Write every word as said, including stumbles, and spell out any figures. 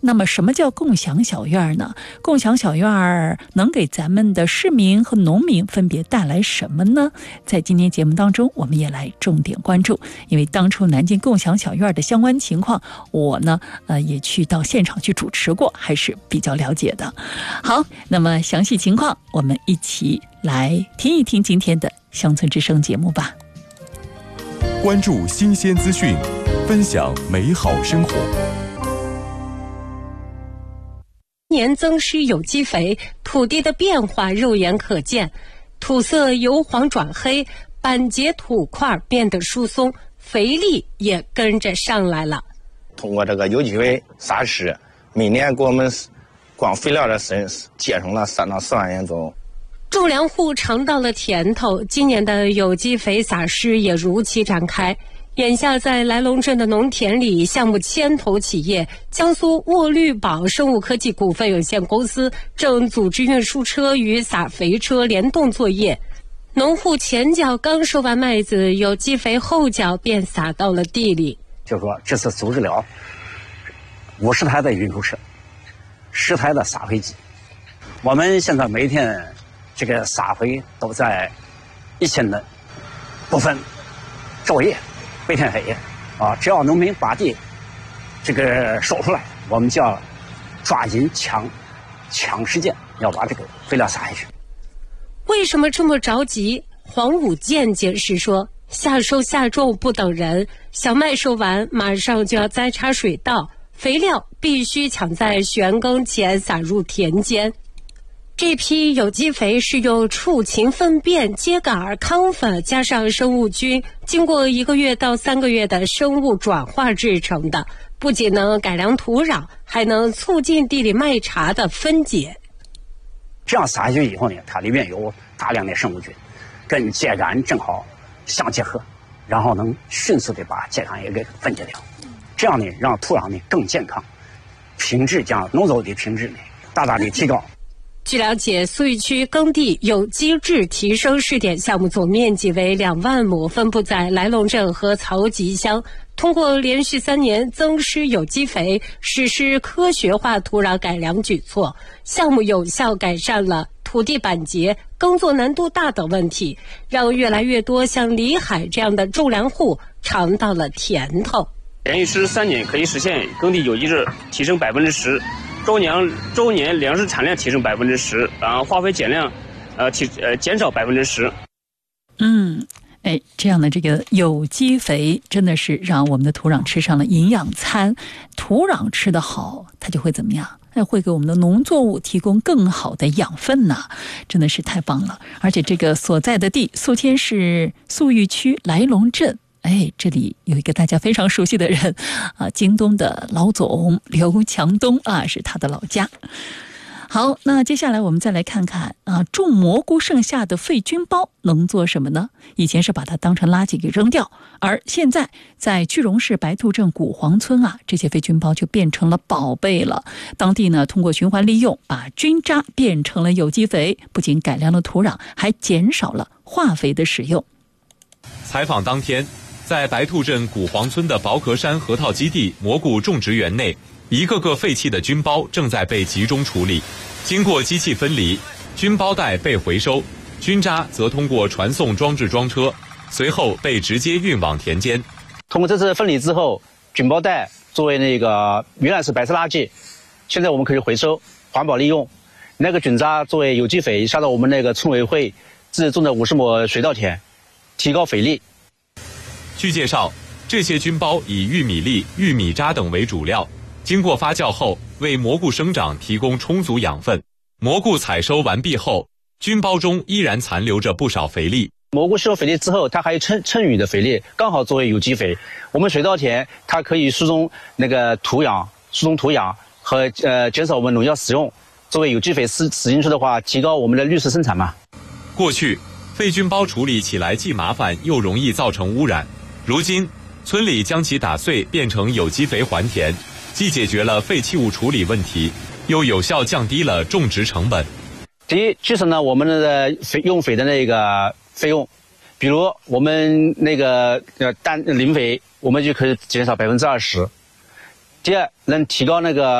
那么什么叫共享小院呢？共享小院能给咱们的市民和农民分别带来什么呢？在今天节目当中，我们也来重点关注，因为当初南京共享小院的相关情况，我呢呃也去到现场去主持过，还是比较了解的。好，那么详细情况我们一起来听一听今天的乡村之声节目吧。 关注新鲜资讯，分享美好生活。 年增施有机肥，土地的变化肉眼可见，土色由黄转黑，板结土块变得疏松，肥力也跟着上来了。 通过这个有机肥撒施，每年给我们光肥料的省节省了三到四万元左右。 种粮户尝到了甜头，今年的有机肥撒施也如期展开。眼下在来龙镇的农田里，项目牵头企业江苏沃绿宝生物科技股份有限公司正组织运输车与撒肥车联动作业。农户前脚刚收完麦子，有机肥后脚便撒到了地里。 就说这次组织了五十台的运输车，十台的撒肥机。我们现在每天这个撒肥都在一千吨，不分昼夜，白天黑夜啊！只要农民把地这个收出来，我们就要抓紧抢抢时间，要把这个肥料撒下去。 为什么这么着急？黄武健解释说，夏收夏种不等人，小麦收完马上就要栽插水稻，肥料必须抢在旋耕前撒入田间。这批有机肥是用畜禽粪便、秸秆、糠粉加上生物菌，经过一个月到三个月的生物转化制成的，不仅能改良土壤，还能促进地里麦茬的分解。 这样撒下去以后呢，它里面有大量的生物菌，跟秸秆正好相结合，然后能迅速的把秸秆也给分解掉，这样呢，让土壤呢更健康，品质将农作物的品质呢大大的提高。 据了解，苏玉区耕地有机质提升试点项目总面积为两万亩，分布在来龙镇和曹集乡。通过连续三年增施有机肥，实施科学化土壤改良举措，项目有效改善了土地板结、耕作难度大等问题，让越来越多像李海这样的种粮户尝到了甜头。 连续施三年可以实现耕地有机质提升百分之十，周年周年粮食产量提升百分之十，然后化肥减量，呃提呃减少百分之十。 嗯。哎，这样的这个有机肥真的是让我们的土壤吃上了营养餐，土壤吃得好，它就会怎么样？哎，会给我们的农作物提供更好的养分呐，真的是太棒了。而且这个所在的地，宿迁市宿玉区来龙镇，哎，这里有一个大家非常熟悉的人啊，京东的老总刘强东啊，是他的老家。好，那接下来我们再来看看啊，种蘑菇剩下的废菌包能做什么呢？以前是把它当成垃圾给扔掉，而现在在句容市白兔镇古黄村啊，这些废菌包就变成了宝贝了。当地呢，通过循环利用，把菌渣变成了有机肥，不仅改良了土壤，还减少了化肥的使用。 采访当天，在白兔镇古黄村的宝壳山核桃基地蘑菇种植园内，一个个废弃的菌包正在被集中处理。经过机器分离，菌包袋被回收，菌渣则通过传送装置装车，随后被直接运往田间。 通过这次分离之后，菌包袋作为那个原来是白色垃圾，现在我们可以回收环保利用。那个菌渣作为有机肥下到我们那个村委会自种的五十亩水稻田，提高肥力。 据介绍，这些菌包以玉米粒、玉米渣等为主料，经过发酵后，为蘑菇生长提供充足养分。蘑菇采收完毕后，菌包中依然残留着不少肥力。 蘑菇吸收肥力之后，它还有剩剩余的肥力，刚好作为有机肥。我们水稻田它可以疏松那个土壤，疏松土壤和呃减少我们农药使用。作为有机肥使使进去的话，提高我们的绿色生产嘛。 过去，废菌包处理起来既麻烦又容易造成污染。如今，村里将其打碎变成有机肥还田，既解决了废弃物处理问题，又有效降低了种植成本。 第一，节省了我们的肥用肥的那个费用，比如我们那个呃单磷肥，我们就可以减少百分之二十。第二，能提高那个